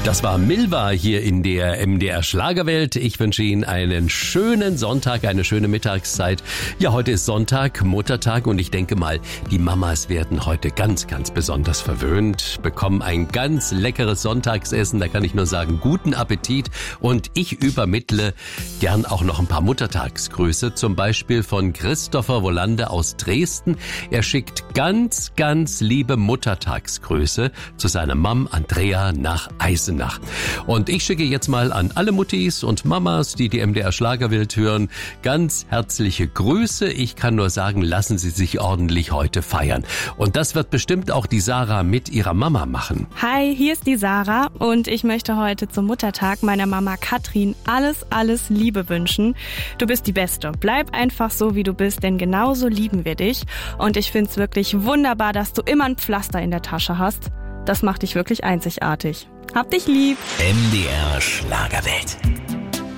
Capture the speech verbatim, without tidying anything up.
Das war Milva hier in der M D R Schlagerwelt. Ich wünsche Ihnen einen schönen Sonntag, eine schöne Mittagszeit. Ja, heute ist Sonntag, Muttertag, und ich denke mal, die Mamas werden heute ganz, ganz besonders verwöhnt, bekommen ein ganz leckeres Sonntagsessen. Da kann ich nur sagen, guten Appetit. Und ich übermittle gern auch noch ein paar Muttertagsgrüße, zum Beispiel von Christopher Wollande aus Dresden. Er schickt ganz, ganz liebe Muttertagsgrüße zu seiner Mom Andrea nach Eisenach. Und ich schicke jetzt mal an alle Muttis und Mamas, die die M D R Schlagerwelt hören, ganz herzliche Grüße. Ich kann nur sagen, lassen Sie sich ordentlich heute feiern. Und das wird bestimmt auch die Sarah mit ihrer Mama machen. Hi, hier ist die Sarah und ich möchte heute zum Muttertag meiner Mama Katrin alles, alles Liebe wünschen. Du bist die Beste. Bleib einfach so, wie du bist, denn genauso lieben wir dich. Und ich find's wirklich wunderbar, dass du immer ein Pflaster in der Tasche hast. Das macht dich wirklich einzigartig. Hab dich lieb. M D R Schlagerwelt.